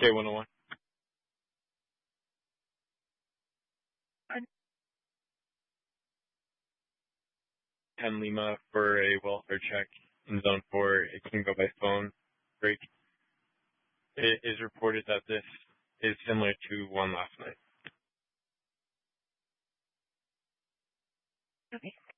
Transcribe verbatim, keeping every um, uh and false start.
K one oh one. ten Lima for a welfare check in zone four. It can go by phone. Break. It is reported that this is similar to one last night. Okay,